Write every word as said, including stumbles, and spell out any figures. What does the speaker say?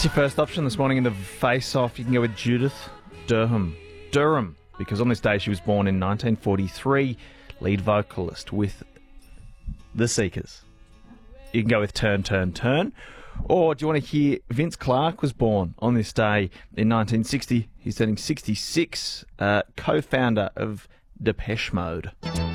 That's your first option this morning in the face-off. You can go with Judith Durham. Durham, because on this day she was born in nineteen forty-three, lead vocalist with The Seekers. You can go with Turn, Turn, Turn. Or do you want to hear Vince Clarke was born on this day in nineteen sixty? He's turning sixty-six, uh, co-founder of Depeche Mode.